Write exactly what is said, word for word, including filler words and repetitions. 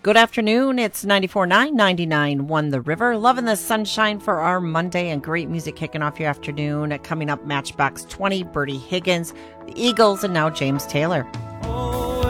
Good afternoon. It's ninety-four point nine, ninety-nine point one The River. Loving the sunshine for our Monday and great music kicking off your afternoon. Coming up, Matchbox twenty, Bertie Higgins, the Eagles, and now James Taylor.